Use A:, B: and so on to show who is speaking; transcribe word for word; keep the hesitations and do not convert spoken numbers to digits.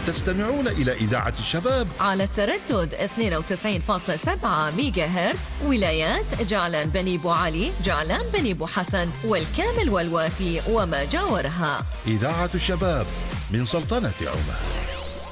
A: تستمعون إلى إذاعة الشباب
B: على التردد اثنين وتسعين فاصلة سبعة ميجا هرتز، ولايات جعلان بني بو علي، جعلان بني بو حسن، والكامل والوافي وما جاورها.
A: إذاعة الشباب من سلطنة عمان.